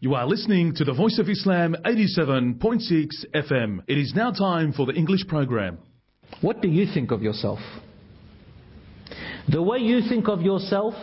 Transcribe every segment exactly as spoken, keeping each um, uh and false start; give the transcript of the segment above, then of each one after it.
You are listening to the Voice of Islam eighty-seven point six F M. It is now time for the English program. What do you think of yourself? The way you think of yourself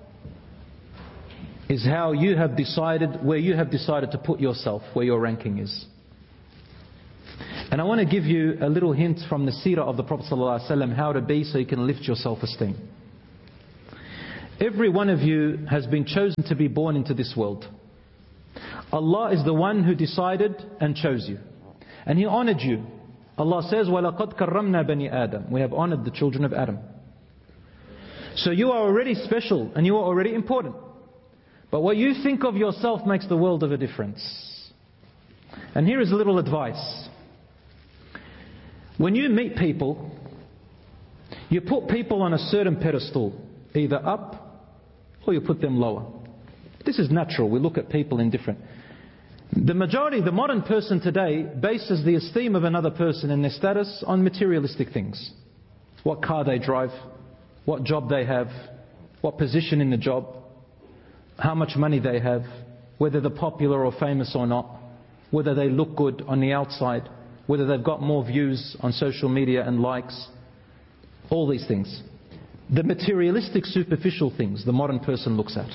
is how you have decided, where you have decided to put yourself, where your ranking is. And I want to give you a little hint from the seerah of the Prophet ﷺ how to be so you can lift your self-esteem. Every one of you has been chosen to be born into this world. Allah is the one who decided and chose you. And He honored you. Allah says, وَلَقَدْ كَرَّمْنَا بَنِي آدَمَ. We have honored the children of Adam. So you are already special and you are already important. But what you think of yourself makes the world of a difference. And here is a little advice. When you meet people, you put people on a certain pedestal, either up or you put them lower. This is natural. We look at people in different. The majority, the modern person today, bases the esteem of another person and their status on materialistic things. What car they drive, what job they have, what position in the job, how much money they have, whether they're popular or famous or not, whether they look good on the outside, whether they've got more views on social media and likes, all these things. The materialistic, superficial things the modern person looks at.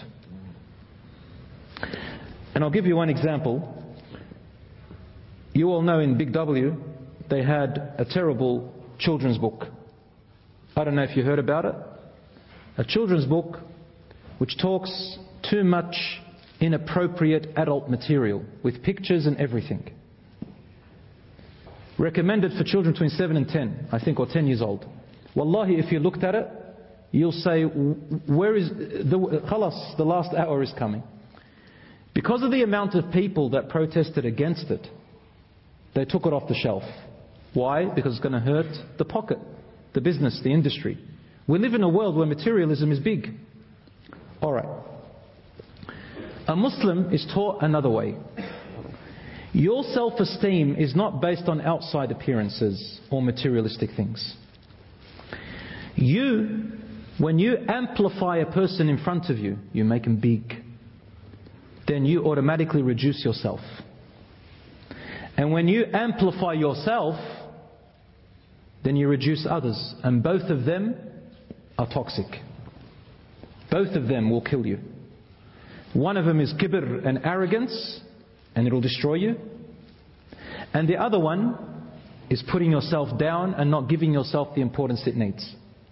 And I'll give you one example. You all know in Big W, they had a terrible children's book. I don't know if you heard about it. A children's book which talks too much inappropriate adult material with pictures and everything. Recommended for children between seven and ten, I think, or ten years old. Wallahi, if you looked at it, you'll say, where is the khalas, the last hour is coming. Because of the amount of people that protested against it, they took it off the shelf. Why? Because it's going to hurt the pocket, the business, the industry. We live in a world where materialism is big. Alright. A Muslim is taught another way. Your self-esteem is not based on outside appearances or materialistic things. You, when you amplify a person in front of you, you make him big, then you automatically reduce yourself. And when you amplify yourself, then you reduce others. And both of them are toxic. Both of them will kill you. One of them is kibr and arrogance, and it will destroy you. And the other one is putting yourself down and not giving yourself the importance it needs.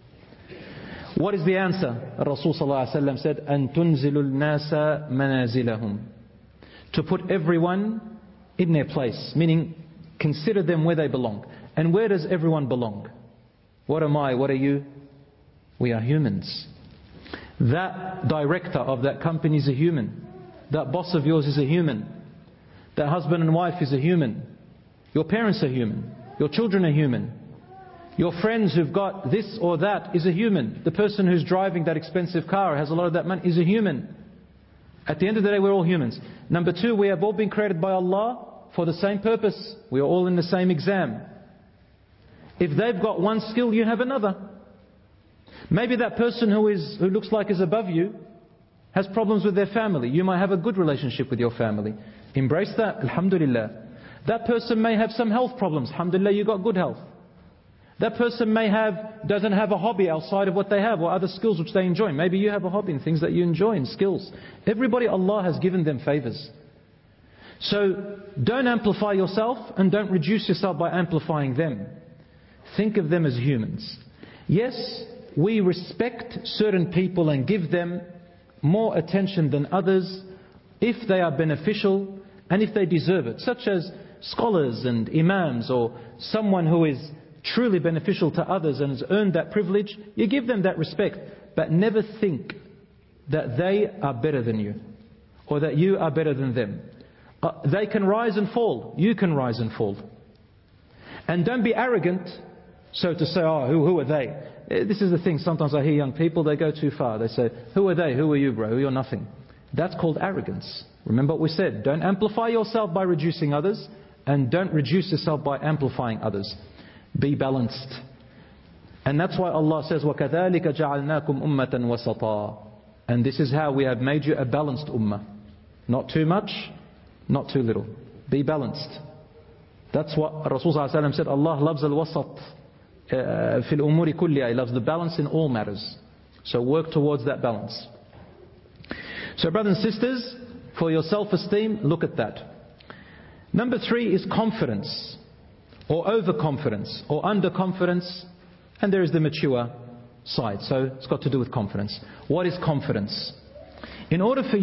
What is the answer? Rasul sallallahu alaihi wasallam said, "An tunzilul nasa manazilahum." To put everyone in their place, meaning consider them where they belong. And where does everyone belong? What am I? What are you? We are humans. That director of that company is a human. That boss of yours is a human. That husband and wife is a human. Your parents are human. Your children are human. Your friends who've got this or that is a human. The person who's driving that expensive car, has a lot of that money, is a human. At the end of the day, we're all humans. Number two, we have all been created by Allah for the same purpose. We are all in the same exam. If they've got one skill, you have another. Maybe that person who is who looks like is above you has problems with their family. You might have a good relationship with your family. Embrace that, alhamdulillah. That person may have some health problems. Alhamdulillah, you got good health. That person may have, doesn't have a hobby outside of what they have, or other skills which they enjoy. Maybe you have a hobby in things that you enjoy, in skills. Everybody, Allah has given them favors. So don't amplify yourself and don't reduce yourself by amplifying them. Think of them as humans. Yes, we respect certain people and give them more attention than others if they are beneficial and if they deserve it. Such as scholars and imams, or someone who is truly beneficial to others and has earned that privilege. You give them that respect, but never think that they are better than you, or that you are better than them. Uh, they can rise and fall. You can rise and fall. And don't be arrogant, so to say, oh, who, who are they? This is the thing, sometimes I hear young people, they go too far. They say, who are they? Who are you, bro? You're nothing. That's called arrogance. Remember what we said. Don't amplify yourself by reducing others, and don't reduce yourself by amplifying others. Be balanced. And that's why Allah says, وَكَذَلِكَ جَعَلْنَاكُمْ أُمَّةً وَسَطًا. And this is how we have made you a balanced ummah. Not too much, not too little. Be balanced. That's what Rasulullah said, Allah loves al-wasat fil umuri kulliya. He loves the balance in all matters. So work towards that balance. So brothers and sisters, for your self-esteem, look at that. Number three is confidence, or overconfidence, or underconfidence, and there is the mature side. So it's got to do with confidence. What is confidence? In order for